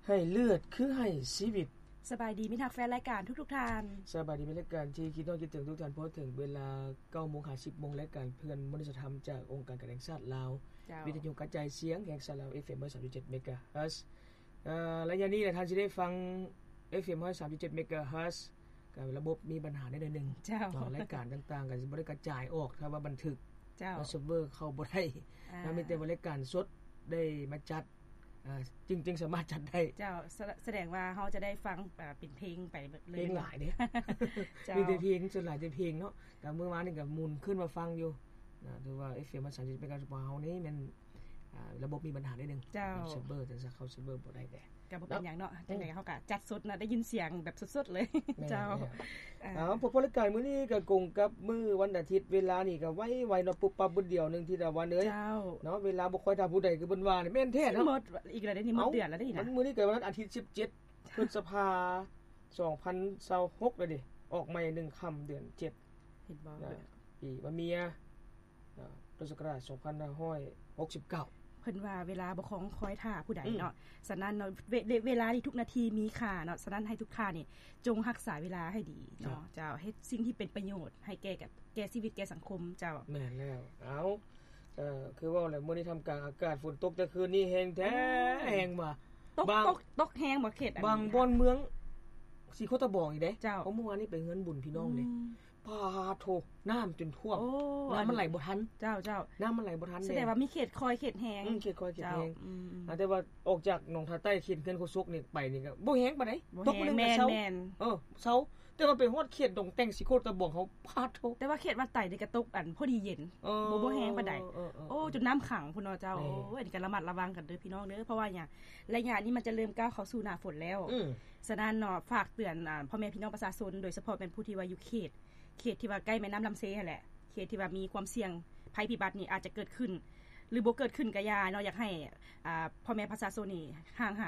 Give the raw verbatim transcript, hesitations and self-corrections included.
ให้เลือดคือให้ชีวิตสบายดีมิตรแฟนรายการทุกๆท่านสบายดีมิตรรายการที่คิดต้องคิดถึงทุกท่านเพราะถึงเวลา เก้าโมง ห้าสิบ นรายการเพื่อนมนุษยธรรมจากองค์การกระแสชาติลาววิทยุกระจายเสียงแห่งสลาว เอฟ เอ็ม หนึ่งร้อยสามสิบเจ็ด เมกะเฮิรตซ์เอ่อระยะนี้ท่านสิได้ฟัง เอฟ เอ็ม หนึ่งร้อยสามสิบเจ็ด เมกะเฮิรตซ์ก็ระบบมีปัญหาได้หน่อยนึงเจ้ารายการต่างๆก็สิบ่ได้กระจายออกถ้าว่าบันทึกเจ้าเซิร์ฟเวอร์เข้าบ่ได้แล้วมีแต่รายการสดได้มาจัดอ่าจริงๆสามารถจัดได้เจ้าแสดงว่าเฮาจะได้ฟังเป็นเพลงไปเลยเพลงหลายเด้ มีแต่เพลงส่วนหลายแต่เพลงเนาะแต่เมื่อวานนี่ก็หมุนขึ้นมาฟังอยู่นะถือว่า เอฟ เอ็ม สามสิบเป็นการสปอร์เฮานี่มันอ่าระบบมีปัญหาได้นึงเจ้าเซิร์ฟเวอร์แต่เข้าเซิร์ฟเวอร์บ่ได้แต่ก็บ่เป็นหยังเนาะจังได๋เฮาก็จัดสดนะได้ยินเสียงแบบสดๆเลยเจ้าอ๋อพบรายการมื้อนี้ก็กงกับมื้อวันอาทิตย์เวลานี่ก็ไวๆเนาะปุ๊บปั๊บบึดเดียวนึงที่ดาวันเอ้ยเนาะเวลาบ่ค่อยถ้าผู้ใดคือเพิ่นว่านี่แม่นแท้เนาะหมดอีกแล้วนี่หมดเดือนแล้วนี่นะมันมื้อนี้เกิดวันอาทิตย์สิบเจ็ดพฤษภาคมสองพันยี่สิบหกแล้วดิออกใหม่หนึ่งค่ำเดือนเจ็ดเห็นบ่ปีมะเมียอ่าพุทธศักราชสองพันห้าร้อยหกสิบเก้าเพิ่นว่าเวลาบ่ของคอยท่าผู้ใดเนาะฉะนั้นเนาะเวลาที่ทุกนาทีมีค่าเนาะฉะนั้นให้ทุกท่านนี่จงรักษาเวลาให้ดีเนาะเจ้าเฮ็ดสิ่งที่เป็นประโยชน์ให้แก่กับแก่ชีวิตแก่สังคมเจ้าแม่นแล้วเอาเอ่อคือว่าแล้วมื้อนี้ทำกลางอากาศฝนตกแต่คืนนี้แฮงแท้แฮงว่าตกตกตกแฮงบ่เขตอันบางบ่อนเมืองสิโคตะบองอีกเด้เพราะเมื่อวานนี้ไปเงินบุญพี่น้องเด้ปาโถน้ำจนท่วมน้ำมันไหลบ่ทันเจ้าๆน้ำมันไหลบ่ทันแสดงว่ามีเขตคอยเขตแฮงอือเขตคอยเขตแฮงแต่ว่าออกจากหนองทาใต้เขตเขื่อนโคซุกนี่ไปนี่ก็บ่แฮงปานใดตกมื้อนึงก็เซาเออเซาแต่ว่าไปฮอดเขตดงแต่งสิโคตะบองเขาพาโถแต่ว่าเขตวัดไต่นี่ก็ตกอันพอดีเย็นบ่บ่แฮงปานใดโอ้จนน้ำขังพุ่นเนาะเจ้าโอ้อันนี้ก็ระมัดระวังกันเด้อพี่น้องเด้อเพราะว่าหยังระยะนี้มันจะเริ่มก้าวเข้าสู่หน้าฝนแล้วฉะนั้นเนาะฝากเตือนอ่าพ่อแม่พี่น้องประชาชนโดยเฉพาะเป็นผู้ที่ว่าอยู่เขตเขตที่ว่าใกล้แม่น้ำลำเซนั่นแหละเขตที่ว่ามีความเสี่ยงภัยพิบัตินี่อาจจะเกิดขึ้นหรือบ่เกิดขึ้นก็อย่าเนาะอยากให้อ่าพ่อแม่ประชาชนนี่ห่าง